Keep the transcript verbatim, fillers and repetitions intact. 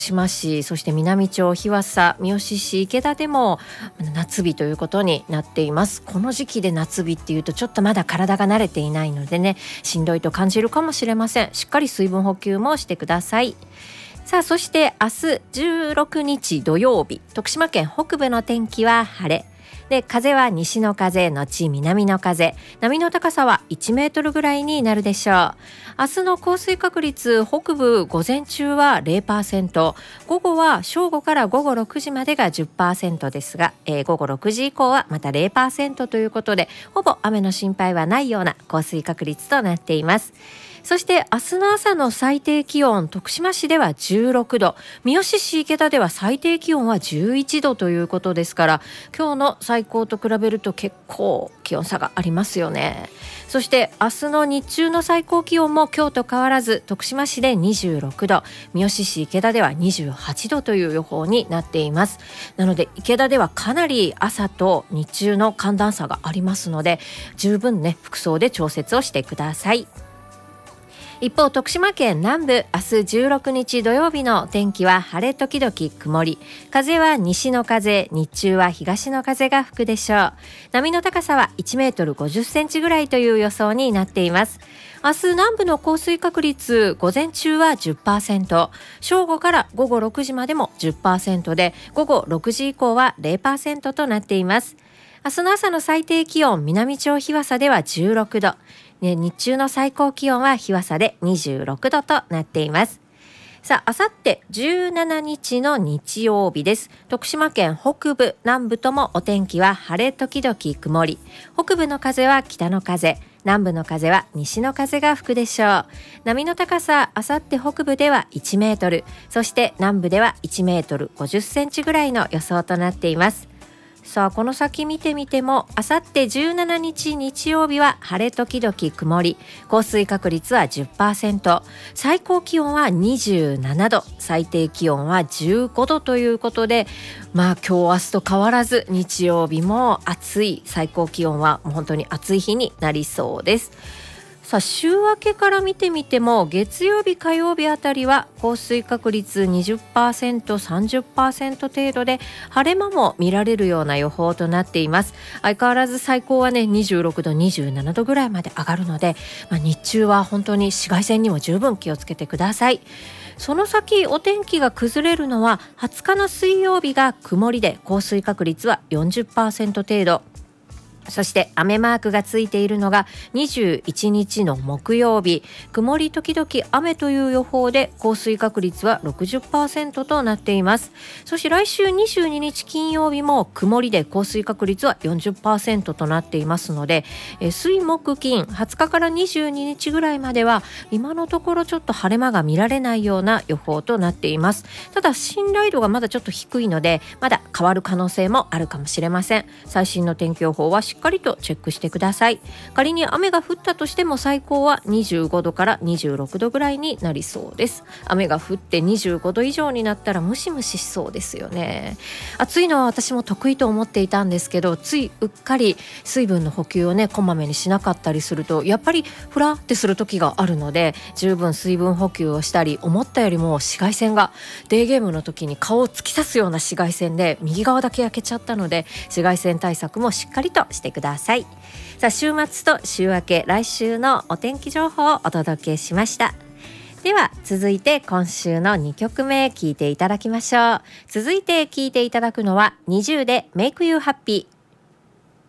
島市、そして南町、日和佐、三好市、池田でも夏日ということになっています。この時期で夏日っていうとちょっとまだ体が慣れていないのでね、しんどいと感じるかもしれません。しっかり水分補給もしてください。さあ、そして明日じゅうろくにち土曜日、徳島県北部の天気は晴れで、風は西の風のち南の風、波の高さはいちメートルぐらいになるでしょう。明日の降水確率、北部午前中は ゼロパーセント、午後は正午から午後ろくじまでが じゅっパーセント ですが、えー、午後ろくじ以降はまた ゼロパーセント ということで、ほぼ雨の心配はないような降水確率となっています。そして明日の朝の最低気温、徳島市ではじゅうろくど、三好市池田では最低気温はじゅういちどということですから、今日の最高と比べると結構気温差がありますよね。そして明日の日中の最高気温も今日と変わらず、徳島市でにじゅうろくど、三好市池田ではにじゅうはちどという予報になっています。なので池田ではかなり朝と日中の寒暖差がありますので、十分ね、服装で調節をしてください。一方、徳島県南部、明日じゅうろくにち土曜日の天気は晴れ時々曇り、風は西の風、日中は東の風が吹くでしょう。波の高さはいちメートルごじゅっセンチぐらいという予想になっています。明日南部の降水確率、午前中は じゅっパーセント、正午から午後ろくじまでも じゅっパーセント で、午後ろくじ以降は ゼロパーセント となっています。明日の朝の最低気温、南町日和佐ではじゅうろくど、ね、日中の最高気温は日和佐でにじゅうろくどとなっています。さあ、あさってじゅうしちにちの日曜日です。徳島県北部、南部ともお天気は晴れ時々曇り。北部の風は北の風、南部の風は西の風が吹くでしょう。波の高さ、あさって北部ではいちメートル、そして南部ではいちメートルごじゅっセンチぐらいの予想となっています。さあ、この先見てみても、あさってじゅうしちにち日曜日は晴れ時々曇り、降水確率は じゅっパーセント、最高気温はにじゅうななど、最低気温はじゅうごどということで、まあ今日明日と変わらず日曜日も暑い、最高気温はもう本当に暑い日になりそうです。さあ、週明けから見てみても、月曜日火曜日あたりは降水確率 にじゅっパーセント、さんじゅっパーセント 程度で、晴れ間も見られるような予報となっています。相変わらず最高はね、にじゅうろくど、にじゅうななどぐらいまで上がるので、まあ、日中は本当に紫外線にも十分気をつけてください。その先お天気が崩れるのははつかの水曜日が曇りで、降水確率は よんじゅっパーセント 程度、そして雨マークがついているのがにじゅういちにちの木曜日、曇り時々雨という予報で、降水確率は ろくじゅっパーセント となっています。そして来週にじゅうににち金曜日も曇りで、降水確率は よんじゅっパーセント となっていますので、え水木金はつかからにじゅうににちぐらいまでは今のところちょっと晴れ間が見られないような予報となっています。ただ信頼度がまだちょっと低いので、まだ変わる可能性もあるかもしれません。最新の天気予報はしっかりとチェックしてください。仮に雨が降ったとしても、最高はにじゅうごどからにじゅうろくどぐらいになりそうです。雨が降ってにじゅうごど以上になったらムシムシしそうですよね。暑いのは私も得意と思っていたんですけど、ついうっかり水分の補給をね、こまめにしなかったりすると、やっぱりフラってする時があるので、十分水分補給をしたり、思ったよりも紫外線がデーゲームの時に顔を突き刺すような紫外線で右側だけ焼けちゃったので、紫外線対策もしっかりとしてください。さあ、週末と週明け、来週のお天気情報をお届けしました。では続いて今週のにきょくめ聴いていただきましょう。続いて聴いていただくのは ニジュー で Make You Happy。